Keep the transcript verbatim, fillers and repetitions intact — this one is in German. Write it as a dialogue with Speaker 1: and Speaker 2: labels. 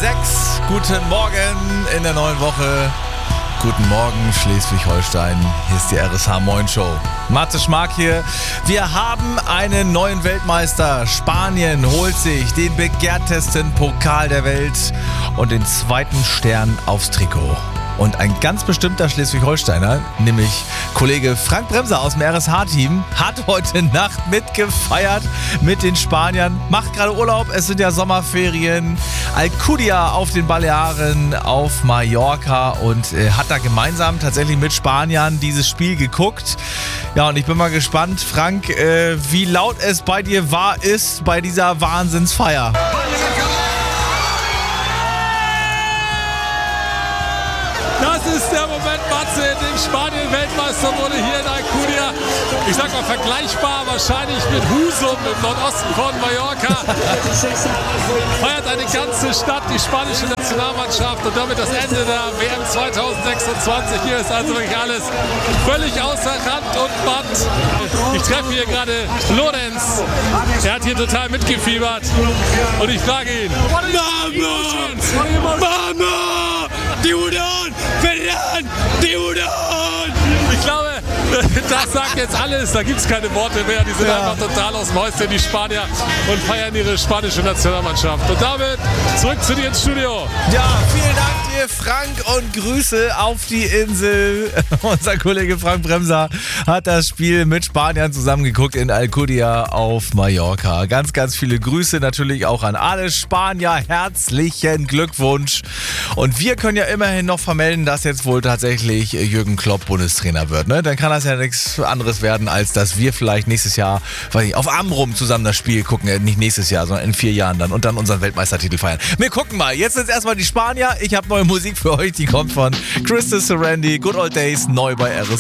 Speaker 1: sechs. Guten Morgen in der neuen Woche. Guten Morgen Schleswig-Holstein. Hier ist die R S H Moin Show. Matze Schmark hier. Wir haben einen neuen Weltmeister. Spanien holt sich den begehrtesten Pokal der Welt und den zweiten Stern aufs Trikot. Und ein ganz bestimmter Schleswig-Holsteiner, nämlich Kollege Frank Bremser aus dem R S H-Team, hat heute Nacht mitgefeiert mit den Spaniern. Macht gerade Urlaub, es sind ja Sommerferien. Alcudia auf den Balearen, auf Mallorca und äh, hat da gemeinsam tatsächlich mit Spaniern dieses Spiel geguckt. Ja, und ich bin mal gespannt, Frank, äh, wie laut es bei dir war ist bei dieser Wahnsinnsfeier.
Speaker 2: Das ist der Moment, Matze, in dem Spanien Weltmeister wurde hier in Alcudia. Ich sag mal vergleichbar wahrscheinlich mit Husum im Nordosten von Mallorca. Feiert eine ganze Stadt, die spanische Nationalmannschaft und damit das Ende der W M zwanzig sechsundzwanzig. Hier ist also wirklich alles völlig außer Rand und Band. Ich treffe hier gerade Lorenz. Er hat hier total mitgefiebert. Und ich frage ihn: Mama! Mama! Tiburon! Ferran! Tiburon! Ich glaube, das sagt jetzt alles. Da gibt es keine Worte mehr. Die sind ja einfach total aus dem Häuschen, die Spanier, und feiern ihre spanische Nationalmannschaft. Und damit zurück zu dir ins Studio.
Speaker 1: Ja, vielen Dank dir, Frank, und Grüße auf die Insel. Unser Kollege Frank Bremser hat das Spiel mit Spaniern zusammengeguckt in Alcudia auf Mallorca. Ganz, ganz viele Grüße natürlich auch an alle Spanier. Herzlichen Glückwunsch. Und wir können ja immerhin noch vermelden, dass jetzt wohl tatsächlich Jürgen Klopp Bundestrainer wird. Ne? Dann kann das ja nichts anderes werden, als dass wir vielleicht nächstes Jahr, weiß ich, auf Amrum zusammen das Spiel gucken. Nicht nächstes Jahr, sondern in vier Jahren dann. Und dann unseren Weltmeistertitel feiern. Wir gucken mal. Jetzt sind es erstmal die Spanier. Ich habe neue Musik für euch. Die kommt von Christus Serendi. Good Old Days. Neu bei R S H.